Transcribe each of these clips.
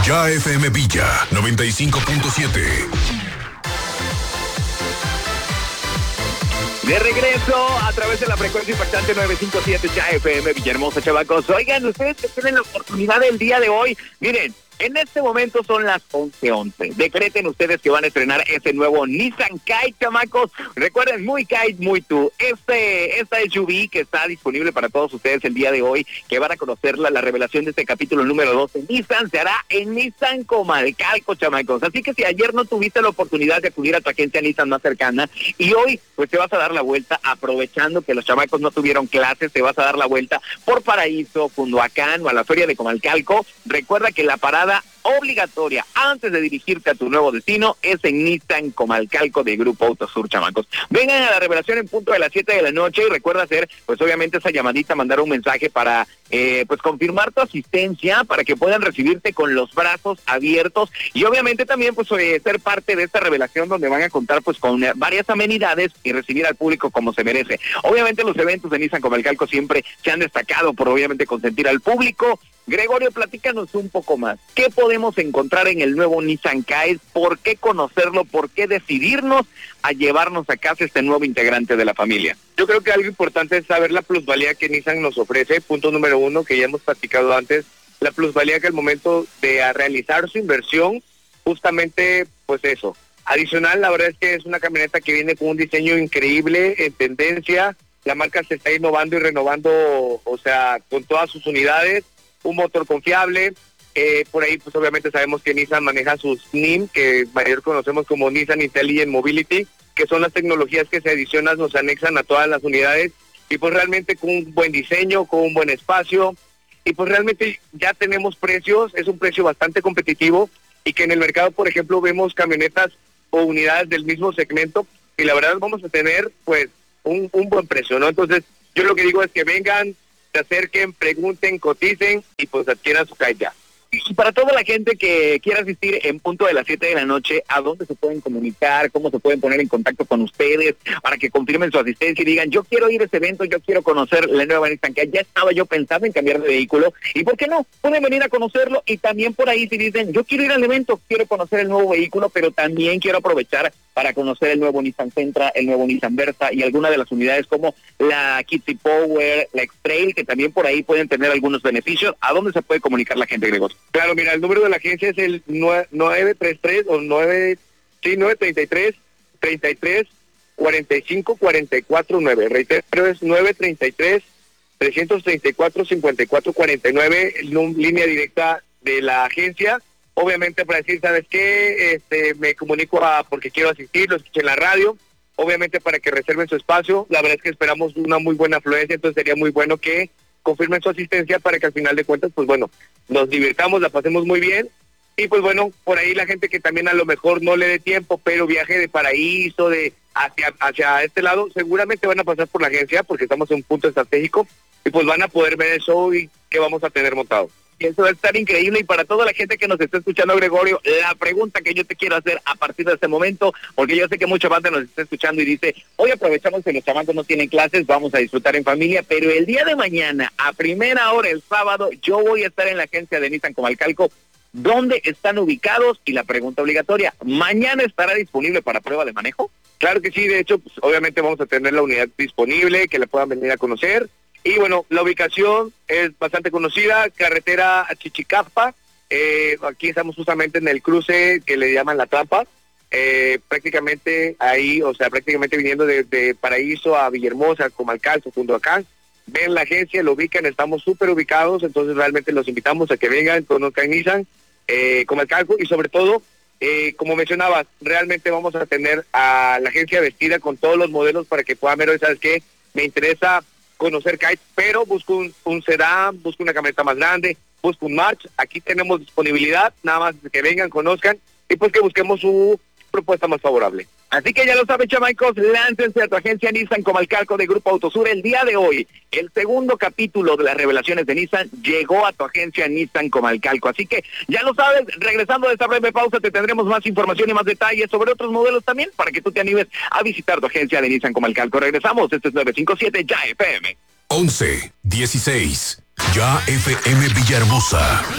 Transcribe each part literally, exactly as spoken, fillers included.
Ya F M Villa noventa y cinco punto siete. De regreso a través de la frecuencia impactante novecientos cincuenta y siete Ya F M Villahermosa, chavacos. Oigan, ustedes que tienen la oportunidad del día de hoy, miren, en este momento son las once once. Decreten ustedes que van a estrenar ese nuevo Nissan Kite, chamacos. Recuerden, muy Kite, muy tú. Este, esta S U V que está disponible para todos ustedes el día de hoy, que van a conocerla, la revelación de este capítulo número doce. Nissan se hará en Nissan Comalcalco, chamacos. Así que si ayer no tuviste la oportunidad de acudir a tu agencia Nissan más cercana, y hoy pues te vas a dar la vuelta, aprovechando que los chamacos no tuvieron clases, te vas a dar la vuelta por Paraíso, Cunduacán o a la feria de Comalcalco. Recuerda que la parada obligatoria antes de dirigirte a tu nuevo destino es en Nissan Comalcalco de Grupo Autosur, chamacos. Vengan a la revelación en punto de las siete de la noche y recuerda hacer, pues obviamente esa llamadita, mandar un mensaje para, eh, pues confirmar tu asistencia, para que puedan recibirte con los brazos abiertos y obviamente también, pues eh, ser parte de esta revelación donde van a contar, pues con eh, varias amenidades y recibir al público como se merece. Obviamente los eventos de Nissan Comalcalco siempre se han destacado por obviamente consentir al público. Gregorio, platícanos un poco más. ¿Qué podemos encontrar en el nuevo Nissan Kite? ¿Por qué conocerlo? ¿Por qué decidirnos a llevarnos a casa este nuevo integrante de la familia? Yo creo que algo importante es saber la plusvalía que Nissan nos ofrece. Punto número uno, que ya hemos platicado antes, la plusvalía que al momento de realizar su inversión, justamente, pues eso. Adicional, la verdad es que es una camioneta que viene con un diseño increíble, en tendencia. La marca se está innovando y renovando, o sea, con todas sus unidades. Un motor confiable, eh, por ahí pues obviamente sabemos que Nissan maneja sus N I M, que mayor conocemos como Nissan Intelligent Mobility, que son las tecnologías que se adicionan, nos anexan a todas las unidades, y pues realmente con un buen diseño, con un buen espacio, y pues realmente ya tenemos precios, es un precio bastante competitivo, y que en el mercado, por ejemplo, vemos camionetas o unidades del mismo segmento, y la verdad vamos a tener pues un, un buen precio, ¿no? Entonces yo lo que digo es que vengan, se acerquen, pregunten, coticen y pues adquieran su Kite ya. Y para toda la gente que quiera asistir en punto de las siete de la noche, ¿a dónde se pueden comunicar? ¿Cómo se pueden poner en contacto con ustedes para que confirmen su asistencia y digan, yo quiero ir a este evento, yo quiero conocer la nueva Nissan Kite? Ya estaba yo pensando en cambiar de vehículo, ¿y por qué no? Pueden venir a conocerlo, y también por ahí si dicen, yo quiero ir al evento, quiero conocer el nuevo vehículo, pero también quiero aprovechar para conocer el nuevo Nissan Sentra, el nuevo Nissan Versa y alguna de las unidades como la Kitty Power, la X-Trail, que también por ahí pueden tener algunos beneficios. ¿A dónde se puede comunicar la gente, Gregorio? Claro, mira, el número de la agencia es el nueve tres tres o nueve, sí, nueve tres tres, tres tres, cuatro cinco cuatro cuatro nueve. Reitero, es nueve tres tres, tres tres cuatro, cinco cuatro cuatro nueve, línea directa de la agencia. Obviamente para decir, ¿sabes qué? Este, me comunico a porque quiero asistir, lo escuché en la radio, obviamente para que reserven su espacio. La verdad es que esperamos una muy buena afluencia, entonces sería muy bueno que confirmen su asistencia para que al final de cuentas, pues bueno, nos divirtamos, la pasemos muy bien. Y pues bueno, por ahí la gente que también a lo mejor no le dé tiempo, pero viaje de Paraíso, de hacia, hacia este lado, seguramente van a pasar por la agencia porque estamos en un punto estratégico y pues van a poder ver el show y que vamos a tener montado. Y eso va a estar increíble. Y para toda la gente que nos está escuchando, Gregorio, la pregunta que yo te quiero hacer a partir de este momento, porque yo sé que mucha banda nos está escuchando y dice, hoy aprovechamos que los chamacos no tienen clases, vamos a disfrutar en familia, pero el día de mañana, a primera hora, el sábado, yo voy a estar en la agencia de Nissan Comalcalco. ¿Dónde están ubicados? Y la pregunta obligatoria, ¿mañana estará disponible para prueba de manejo? Claro que sí, de hecho, pues, obviamente vamos a tener la unidad disponible, que la puedan venir a conocer. Y bueno, la ubicación es bastante conocida, carretera a Chichicapa, eh, aquí estamos justamente en el cruce que le llaman La Trampa, eh, prácticamente ahí, o sea, prácticamente viniendo desde Paraíso a Villahermosa, Comalcalco, Cunduacán, ven la agencia, lo ubican, estamos súper ubicados, entonces realmente los invitamos a que vengan, conozcan Nissan, eh, Comalcalco, y sobre todo, eh, como mencionabas, realmente vamos a tener a la agencia vestida con todos los modelos para que puedan ver, hoy, ¿sabes qué? Me interesa conocer Kite, pero busco un, un sedán, busco una camioneta más grande, busco un March. Aquí tenemos disponibilidad, nada más que vengan, conozcan y pues que busquemos su propuesta más favorable. Así que ya lo saben, chamaicos, láncense a tu agencia Nissan Comalcalco de Grupo Autosur el día de hoy. El segundo capítulo de las revelaciones de Nissan llegó a tu agencia Nissan Comalcalco. Así que ya lo sabes, regresando de esta breve pausa te tendremos más información y más detalles sobre otros modelos también para que tú te animes a visitar tu agencia de Nissan Comalcalco. Regresamos, este es novecientos cincuenta y siete Ya F M. once, dieciséis, Ya F M Villahermosa.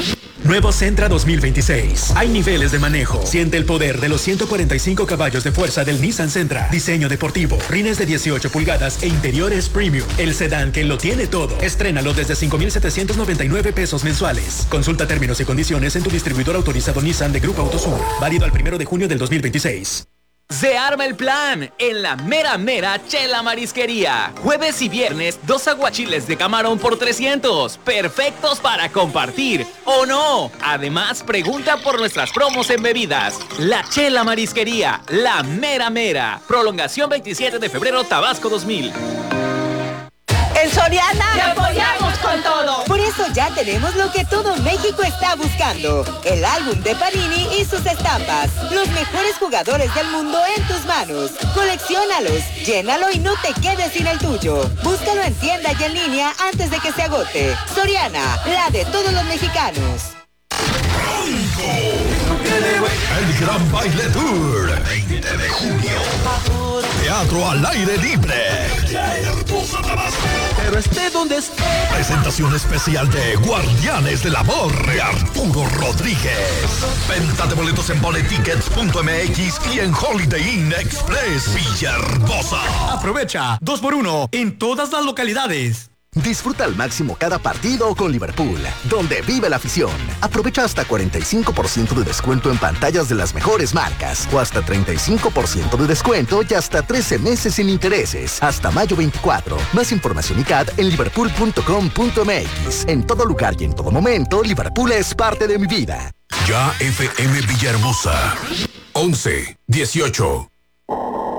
Nuevo Sentra dos mil veintiséis. Hay niveles de manejo. Siente el poder de los ciento cuarenta y cinco caballos de fuerza del Nissan Sentra. Diseño deportivo, rines de dieciocho pulgadas e interiores premium. El sedán que lo tiene todo. Estrénalo desde cinco mil setecientos noventa y nueve pesos mensuales. Consulta términos y condiciones en tu distribuidor autorizado Nissan de Grupo Autosur. Válido al primero de junio del dos mil veintiséis. Se arma el plan en la mera mera Chela Marisquería. Jueves y viernes, dos aguachiles de camarón por trescientos. Perfectos para compartir, ¿o no? Además, pregunta por nuestras promos en bebidas. La Chela Marisquería, la mera mera. Prolongación veintisiete de febrero, Tabasco dos mil. En Soriana ¡te apoyamos con todo! Por eso ya tenemos lo que todo México está buscando. El álbum de Panini y sus estampas. Los mejores jugadores del mundo en tus manos. Colecciónalos, llénalo y no te quedes sin el tuyo. Búscalo en tienda y en línea antes de que se agote. Soriana, la de todos los mexicanos. El Gran Baile Tour, veinte de junio. Teatro al aire libre. Pero esté donde esté. Presentación especial de Guardianes del Amor, Arturo Rodríguez. Venta de boletos en boletickets punto m x y en Holiday Inn Express Villahermosa. Aprovecha dos por uno en todas las localidades. Disfruta al máximo cada partido con Liverpool, donde vive la afición. Aprovecha hasta cuarenta y cinco por ciento de descuento en pantallas de las mejores marcas, o hasta treinta y cinco por ciento de descuento y hasta trece meses sin intereses, hasta mayo veinticuatro. Más información y C A D en liverpool punto com punto m x. En todo lugar y en todo momento, Liverpool es parte de mi vida. Ya F M Villahermosa, once, dieciocho.